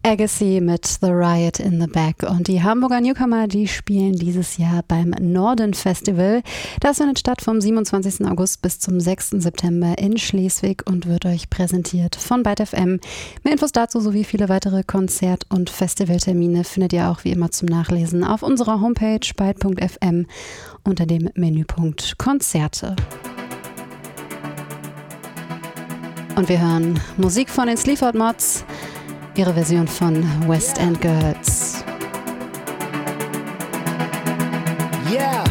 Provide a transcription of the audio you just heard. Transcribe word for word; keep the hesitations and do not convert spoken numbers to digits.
Agassi mit The Riot in the Back. Und die Hamburger Newcomer, die spielen dieses Jahr beim Norden Festival. Das findet statt vom siebenundzwanzigsten August bis zum sechsten September in Schleswig und wird euch präsentiert von Byte F M. Mehr Infos dazu sowie viele weitere Konzert- und Festivaltermine findet ihr auch wie immer zum Nachlesen auf unserer Homepage byte punkt f m unter dem Menüpunkt Konzerte. Und wir hören Musik von den Sleaford Mods, ihre Version von West End Girls. Yeah.